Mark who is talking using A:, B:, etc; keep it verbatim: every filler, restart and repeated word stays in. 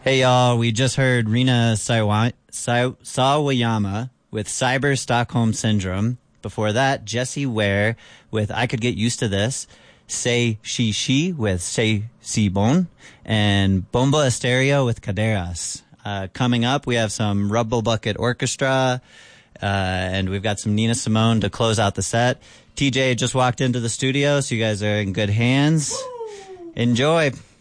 A: Hey, y'all. We just heard Rina Sawa- Sa- Sawayama with Cyber Stockholm Syndrome. Before that, Jesse Ware with I Could Get Used to This. Say She She with Say Si Bon. And Bomba Estéreo with Caderas. Uh, coming up, we have some Rubble Bucket Orchestra. Uh, and we've got some Nina Simone to close out the set. T J just walked into the studio, so you guys are in good hands. Enjoy.